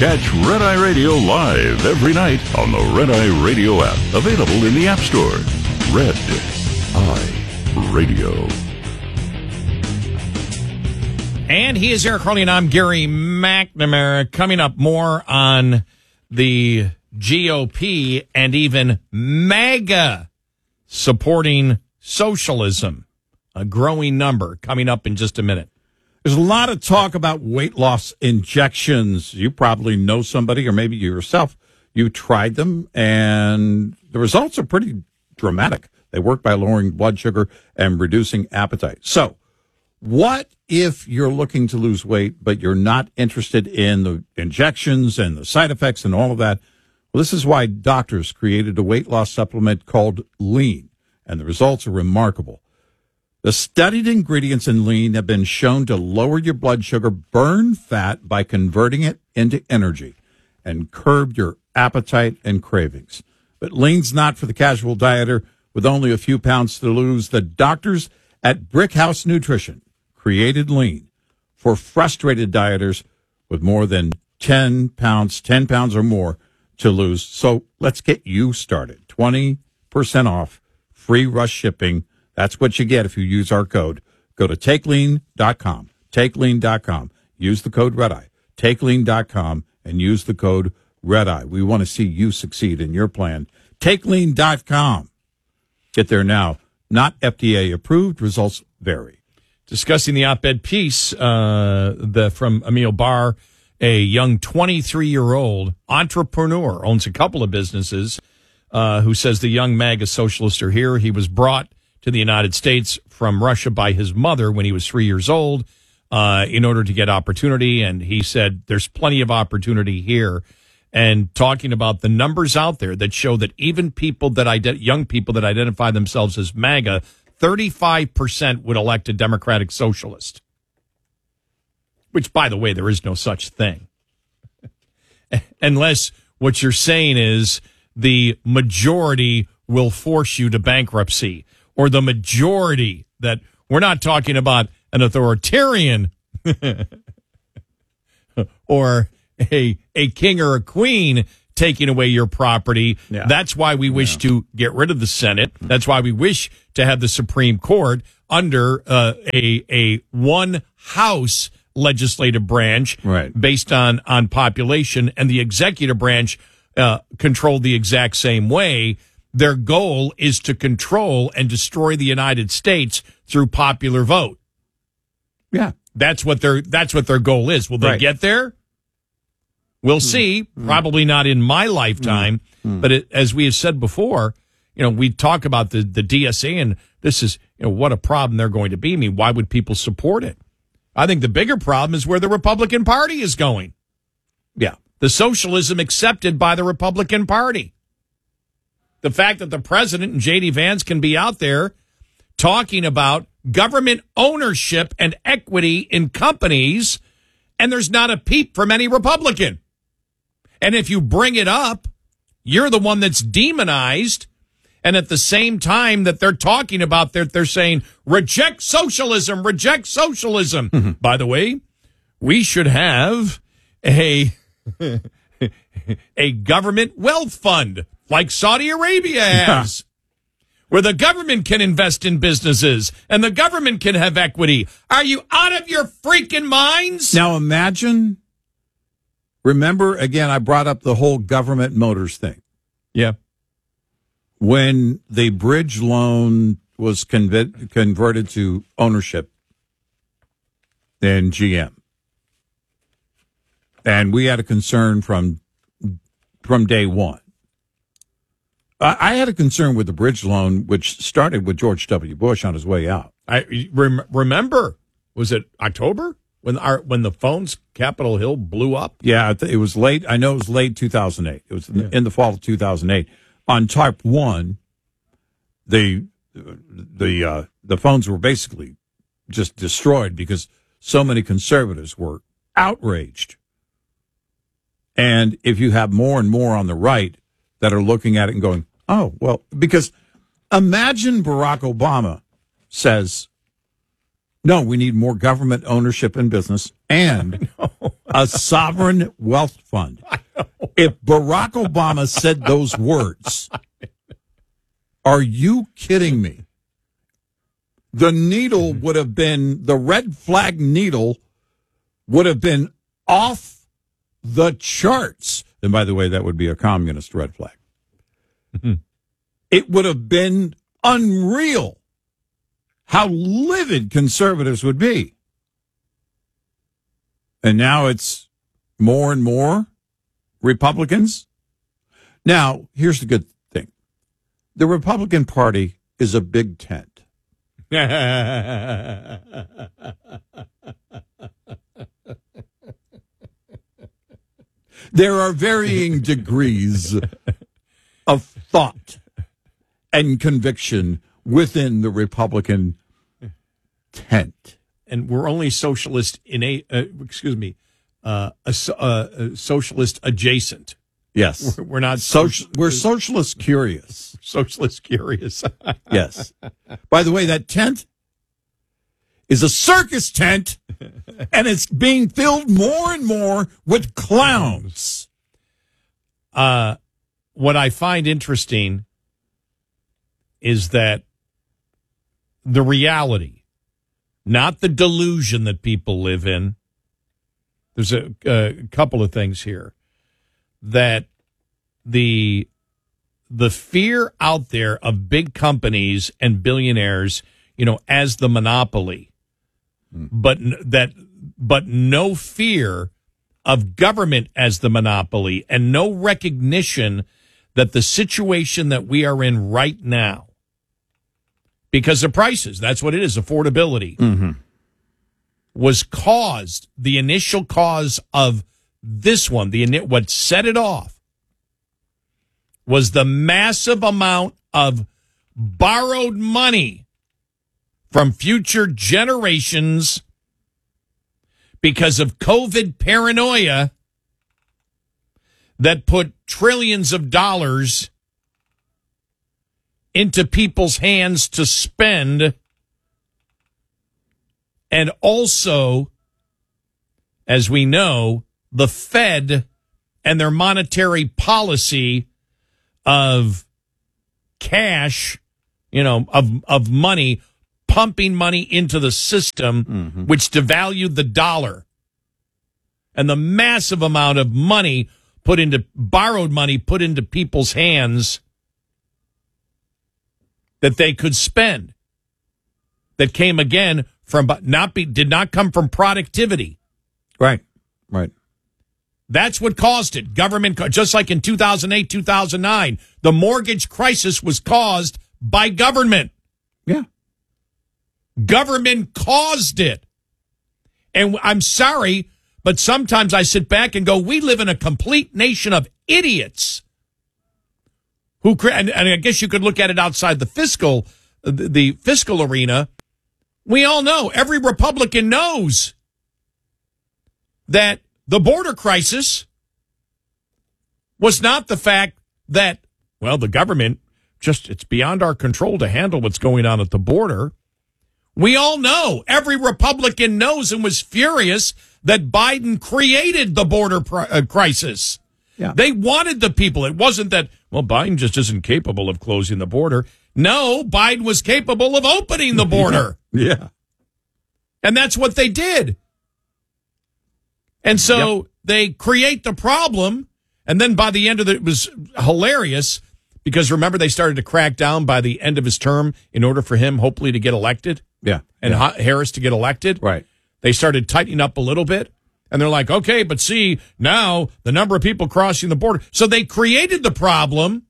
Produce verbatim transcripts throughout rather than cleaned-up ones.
Catch Red Eye Radio live every night on the Red Eye Radio app. Available in the App Store. Red Eye Radio. And he is Eric Harley, and I'm Gary McNamara. Coming up, more on the G O P and even MAGA supporting socialism. A growing number coming up in just a minute. There's a lot of talk about weight loss injections. You probably know somebody, or maybe you yourself, you tried them, and the results are pretty dramatic. They work by lowering blood sugar and reducing appetite. So what if you're looking to lose weight, but you're not interested in the injections and the side effects and all of that? Well, this is why doctors created a weight loss supplement called Lean, and the results are remarkable. The studied ingredients in Lean have been shown to lower your blood sugar, burn fat by converting it into energy, and curb your appetite and cravings. But Lean's not for the casual dieter with only a few pounds to lose. The doctors at Brickhouse Nutrition created Lean for frustrated dieters with more than ten pounds, ten pounds or more to lose. So let's get you started. twenty percent off, free rush shipping. That's what you get if you use our code. Go to take lean dot com, take lean dot com. Use the code REDEYE, take lean dot com, and use the code REDEYE. We want to see you succeed in your plan. take lean dot com. Get there now. Not F D A approved. Results vary. Discussing the op-ed piece uh, the, from Emil Barr, a young twenty-three-year-old entrepreneur, owns a couple of businesses, uh, who says the young MAGA socialists are here. He was brought to the United States from Russia by his mother when he was three years old uh, in order to get opportunity. And he said there's plenty of opportunity here. And talking about the numbers out there that show that even people that ide- young people that identify themselves as MAGA, thirty-five percent would elect a Democratic Socialist. Which, by the way, there is no such thing. Unless what you're saying is the majority will force you to bankruptcy. Or the majority, that we're not talking about an authoritarian or a a king or a queen taking away your property. Yeah. That's why we wish yeah. to get rid of the Senate. That's why we wish to have the Supreme Court under uh, a a one house legislative branch right. based on, on population, and the executive branch uh, controlled the exact same way. Their goal is to control and destroy the United States through popular vote. Yeah. That's what their that's what their goal is. Will they right. get there? We'll mm. see. Mm. Probably not in my lifetime. Mm. Mm. But it, as we have said before, you know, we talk about the, the D S A, and this is, you know, what a problem they're going to be. I mean, why would people support it? I think the bigger problem is where the Republican Party is going. Yeah. The socialism accepted by the Republican Party. The fact that the president and J D Vance can be out there talking about government ownership and equity in companies, and there's not a peep from any Republican. And if you bring it up, you're the one that's demonized. And at the same time that they're talking about that, they're saying, reject socialism, reject socialism. Mm-hmm. By the way, we should have a, a government wealth fund like Saudi Arabia has, where the government can invest in businesses and the government can have equity. Are you out of your freaking minds? Now imagine, remember, again, I brought up the whole government motors thing. Yeah. When the bridge loan was conv- converted to ownership in G M. And we had a concern from from day one. I had a concern with the bridge loan, which started with George W. Bush on his way out. I rem- remember, was it October when our when the phones Capitol Hill blew up? Yeah, it was late. I know it was late two thousand eight. It was yeah. in the fall of two thousand eight. On type one, the the uh, the phones were basically just destroyed because so many conservatives were outraged. And if you have more and more on the right that are looking at it and going, oh, well, because imagine Barack Obama says, no, we need more government ownership in business, and a sovereign wealth fund. If Barack Obama said those words, are you kidding me? The needle would have been, the red flag needle would have been off the charts. And by the way, that would be a communist red flag. Mm-hmm. It would have been unreal how livid conservatives would be. And now it's more and more Republicans. Now, here's the good thing. The Republican Party is a big tent. There are varying degrees of thought and conviction within the Republican tent. And we're only socialist in a, uh, excuse me, uh, a, uh, a socialist adjacent. Yes. We're, we're not. Social, we're socialist curious. Socialist curious. Yes. By the way, that tent is a circus tent, and it's being filled more and more with clowns. Uh, what I find interesting is that the reality, not the delusion that people live in. There's a, a couple of things here. That the the fear out there of big companies and billionaires, you know, as the monopoly, mm. but that but no fear of government as the monopoly, and no recognition that the situation that we are in right now, because of prices, that's what it is, affordability, mm-hmm. was caused, the initial cause of this one, the what set it off, was the massive amount of borrowed money from future generations because of COVID paranoia that put trillions of dollars into people's hands to spend, and also, as we know, the Fed and their monetary policy of cash, you know, of of money, pumping money into the system, mm-hmm. which devalued the dollar. And the massive amount of money put into, borrowed money put into people's hands that they could spend. That came again from, not be, did not come from productivity. Right, right. That's what caused it. Government, just like in two thousand eight, two thousand nine, the mortgage crisis was caused by government. Yeah. Government caused it. And I'm sorry, but sometimes I sit back and go, we live in a complete nation of idiots. Who, and, and I guess you could look at it outside the fiscal, the, the fiscal arena. We all know, every Republican knows that the border crisis was not the fact that, well, the government just, it's beyond our control to handle what's going on at the border. We all know, every Republican knows and was furious that Biden created the border pr- uh, crisis. Yeah. They wanted the people. It wasn't that, well, Biden just isn't capable of closing the border. No, Biden was capable of opening the border. Yeah. yeah. And that's what they did. And so yep. they create the problem, and then by the end of it, it was hilarious, because remember, they started to crack down by the end of his term in order for him, hopefully, to get elected. Yeah. And yeah. Harris to get elected. Right. They started tightening up a little bit, and they're like, okay, but see, now the number of people crossing the border. So they created the problem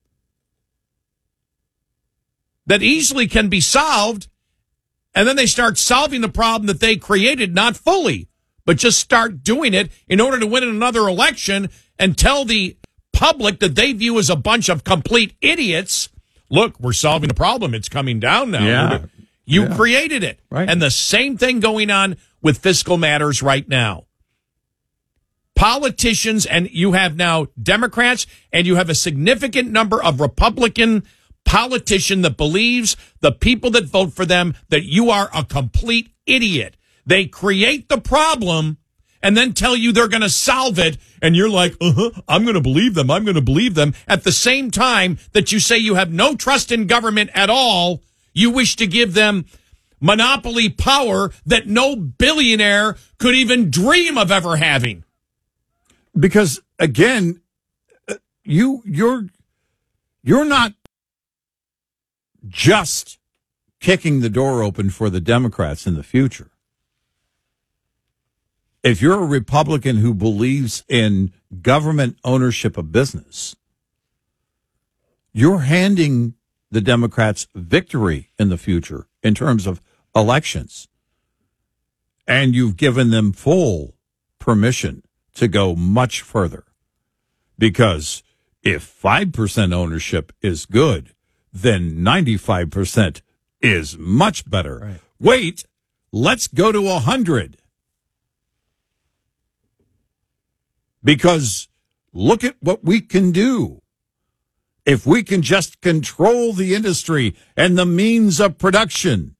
that easily can be solved, and then they start solving the problem that they created, not fully, but just start doing it in order to win another election and tell the public that they view as a bunch of complete idiots. Look, we're solving the problem. It's coming down now. Yeah. You yeah. created it. Right. And the same thing going on with fiscal matters right now. Politicians, and you have now Democrats, and you have a significant number of Republican politician that believes the people that vote for them that you are a complete idiot. They create the problem, and then tell you they're going to solve it. And you're like, uh-huh, I'm going to believe them. I'm going to believe them. At the same time that you say you have no trust in government at all, you wish to give them monopoly power that no billionaire could even dream of ever having. Because again, you you're you're not just kicking the door open for the Democrats in the future. If you're a Republican who believes in government ownership of business, you're handing the Democrats victory in the future in terms of elections. And you've given them full permission to go much further. Because if five percent ownership is good, then ninety-five percent is much better. Right. Wait, let's go to one hundred. Because look at what we can do. If we can just control the industry and the means of production.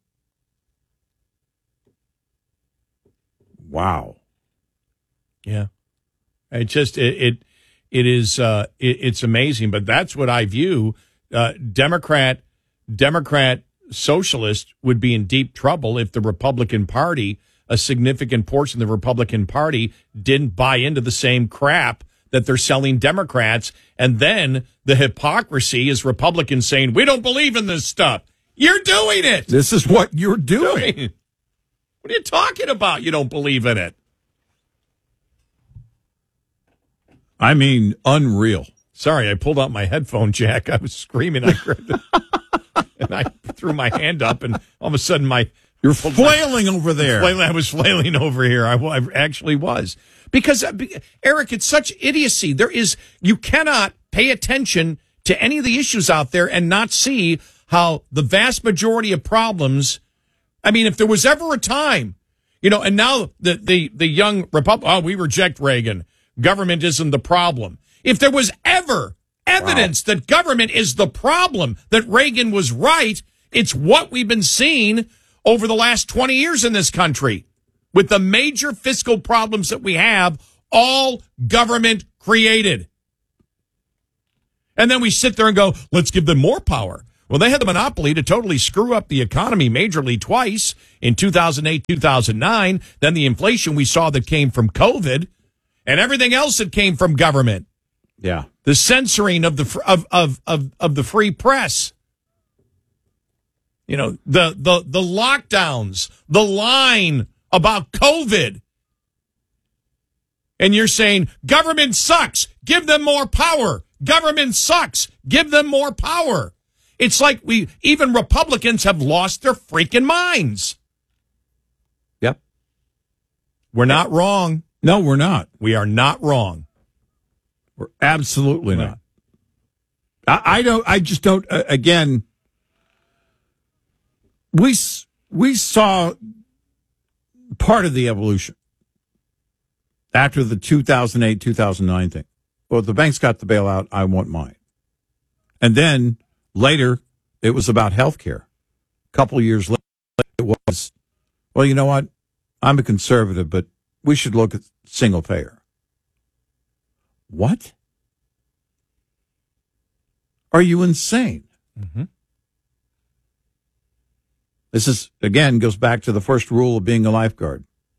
Wow. Yeah. It just, it, it, it is, uh, it, it's amazing, but that's what I view. Uh, Democrat, Democrat socialist would be in deep trouble if the Republican Party, a significant portion of the Republican Party, didn't buy into the same crap that they're selling Democrats. And then the hypocrisy is Republicans saying, we don't believe in this stuff. You're doing it. This is what you're doing. doing. What are you talking about? You don't believe in it. I mean, unreal. Sorry, I pulled out my headphone jack. I was screaming. I grabbed it. And I threw my hand up, and all of a sudden my... You're flailing over there. Flailing, I was flailing over here. I, I actually was. Because, uh, Eric, it's such idiocy. There is... You cannot pay attention to any of the issues out there and not see how the vast majority of problems... I mean, if there was ever a time, you know, and now the, the, the young Republic... Oh, we reject Reagan. Government isn't the problem. If there was ever evidence wow. that government is the problem, that Reagan was right, it's what we've been seeing over the last twenty years in this country. With the major fiscal problems that we have, all government created. And then we sit there and go, let's give them more power. Well, they had the monopoly to totally screw up the economy majorly twice in two thousand eight, two thousand nine. Then the inflation we saw that came from COVID. And everything else that came from government. Yeah. The censoring of the of of of, of the free press. You know, the the the lockdowns, the line about COVID. And you're saying government sucks, give them more power. Government sucks, give them more power. It's like we even Republicans have lost their freaking minds. Yep. We're not wrong. No, we're not. We are not wrong. We're absolutely right. not. I, I don't. I just don't. Uh, again, we we saw part of the evolution after the two thousand eight, two thousand nine thing. Well, the banks got the bailout. I want mine. And then later, it was about health care. A couple of years later, it was, well, you know what? I'm a conservative, but we should look at single payer. What? Are you insane? Mm-hmm. This is, again, goes back to the first rule of being a lifeguard.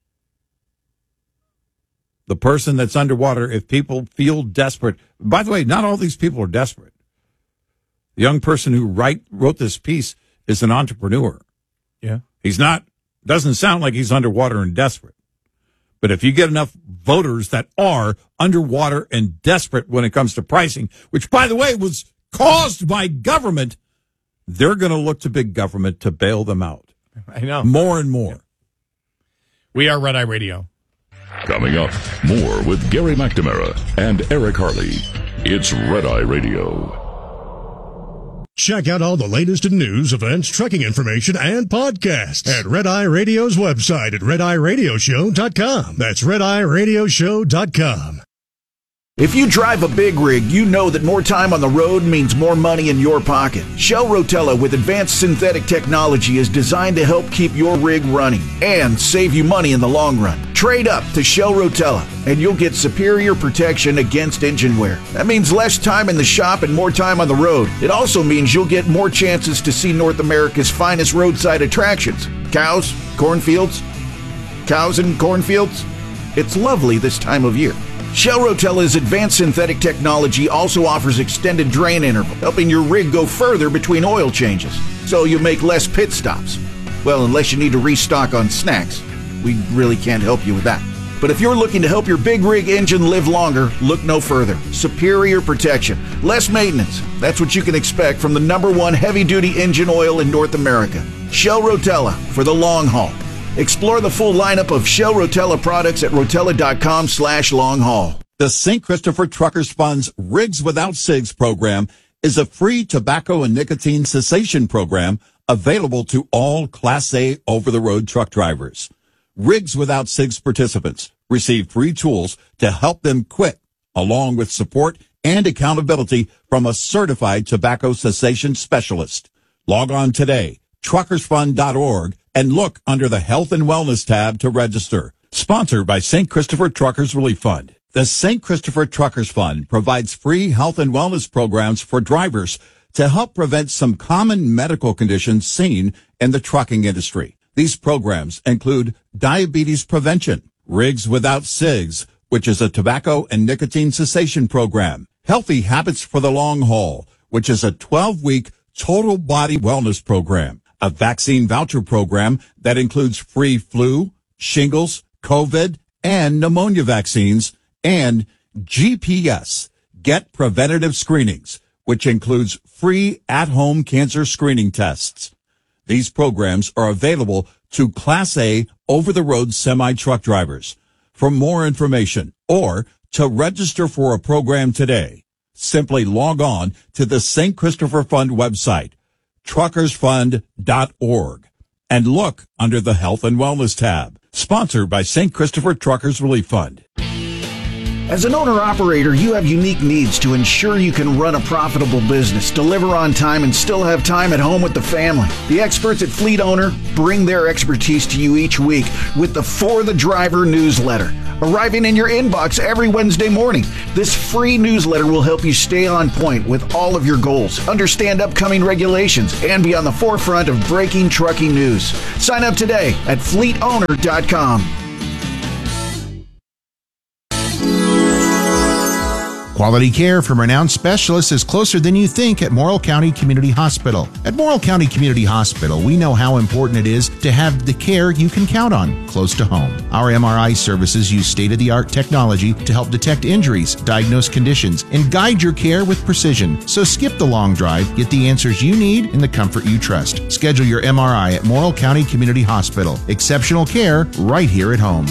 The person that's underwater, if people feel desperate, by the way, not all these people are desperate. The young person who write, wrote this piece is an entrepreneur. Yeah. He's not, doesn't sound like he's underwater and desperate. But if you get enough voters that are underwater and desperate when it comes to pricing, which, by the way, was caused by government, they're going to look to big government to bail them out. I know. More and more. We are Red Eye Radio. Coming up, more with Gary McNamara and Eric Harley. It's Red Eye Radio. Check out all the latest in news, events, trucking information, and podcasts at Red Eye Radio's website at red eye radio show dot com. That's red eye radio show dot com. If you drive a big rig, you know that more time on the road means more money in your pocket. Shell Rotella with advanced synthetic technology is designed to help keep your rig running and save you money in the long run. Trade up to Shell Rotella and you'll get superior protection against engine wear. That means less time in the shop and more time on the road. It also means you'll get more chances to see North America's finest roadside attractions. Cows, cornfields, cows and cornfields. It's lovely this time of year. Shell Rotella's advanced synthetic technology also offers extended drain interval, helping your rig go further between oil changes, so you make less pit stops. Well, unless you need to restock on snacks. We really can't help you with that. But if you're looking to help your big rig engine live longer, look no further. Superior protection, less maintenance. That's what you can expect from the number one heavy-duty engine oil in North America. Shell Rotella for the long haul. Explore the full lineup of Shell Rotella products at rotella.com slash long haul. The Saint Christopher Truckers Fund's Rigs Without Cigs program is a free tobacco and nicotine cessation program available to all Class A over-the-road truck drivers. Rigs Without Cigs participants receive free tools to help them quit, along with support and accountability from a certified tobacco cessation specialist. Log on today, truckers fund dot org, and look under the Health and Wellness tab to register. Sponsored by Saint Christopher Truckers Relief Fund. The Saint Christopher Truckers Fund provides free health and wellness programs for drivers to help prevent some common medical conditions seen in the trucking industry. These programs include diabetes prevention, Rigs Without Cigs, which is a tobacco and nicotine cessation program, Healthy Habits for the Long Haul, which is a twelve-week total body wellness program, a vaccine voucher program that includes free flu, shingles, COVID, and pneumonia vaccines, and G P S, Get Preventative Screenings, which includes free at-home cancer screening tests. These programs are available to Class A over-the-road semi-truck drivers. For more information or to register for a program today, simply log on to the Saint Christopher Fund website, truckers fund dot org, and look under the Health and Wellness tab. Sponsored by Saint Christopher Truckers Relief Fund. As an owner-operator, you have unique needs to ensure you can run a profitable business, deliver on time, and still have time at home with the family. The experts at Fleet Owner bring their expertise to you each week with the For the Driver newsletter, arriving in your inbox every Wednesday morning. This free newsletter will help you stay on point with all of your goals, understand upcoming regulations, and be on the forefront of breaking trucking news. Sign up today at fleet owner dot com. Quality care from renowned specialists is closer than you think at Morrill County Community Hospital. At Morrill County Community Hospital, we know how important it is to have the care you can count on close to home. Our M R I services use state-of-the-art technology to help detect injuries, diagnose conditions, and guide your care with precision. So skip the long drive, get the answers you need in the comfort you trust. Schedule your M R I at Morrill County Community Hospital. Exceptional care right here at home.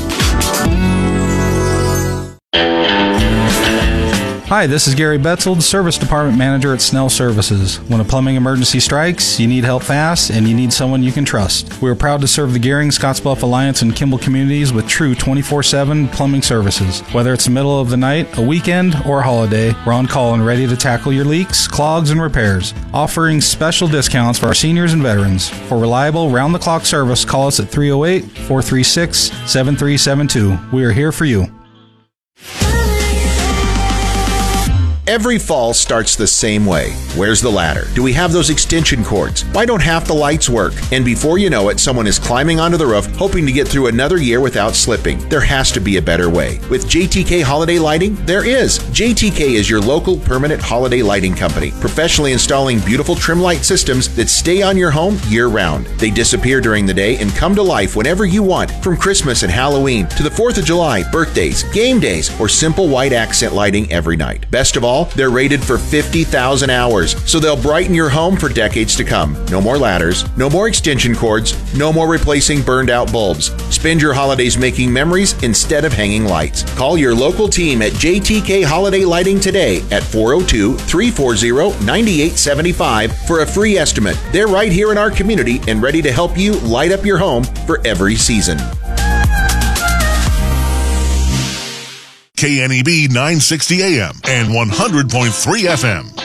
Hi, this is Gary Betzold, Service Department Manager at Snell Services. When a plumbing emergency strikes, you need help fast, and you need someone you can trust. We are proud to serve the Gehring, Scottsbluff Alliance, and Kimball communities with true twenty-four seven plumbing services. Whether it's the middle of the night, a weekend, or a holiday, we're on call and ready to tackle your leaks, clogs, and repairs. Offering special discounts for our seniors and veterans. For reliable, round-the-clock service, call us at three oh eight, four three six, seven three seven two. We are here for you. Every fall starts the same way. Where's the ladder? Do we have those extension cords? Why don't half the lights work? And before you know it, someone is climbing onto the roof, hoping to get through another year without slipping. There has to be a better way. With J T K Holiday Lighting, there is. J T K is your local permanent holiday lighting company, professionally installing beautiful trim light systems that stay on your home year-round. They disappear during the day and come to life whenever you want, from Christmas and Halloween to the fourth of July, birthdays, game days, or simple white accent lighting every night. Best of all, they're rated for fifty thousand hours, so they'll brighten your home for decades to come. No more ladders, no more extension cords, no more replacing burned out bulbs. Spend your holidays making memories instead of hanging lights. Call your local team at J T K Holiday Lighting today at four oh two, three four zero, nine eight seven five for a free estimate. They're right here in our community and ready to help you light up your home for every season. K N E B nine sixty A M and one hundred point three F M.